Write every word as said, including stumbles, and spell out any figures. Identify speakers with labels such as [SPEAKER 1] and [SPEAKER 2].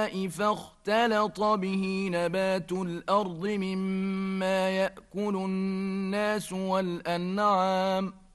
[SPEAKER 1] الماء فاختلط به نبات الأرض مما يأكل الناس والأنعام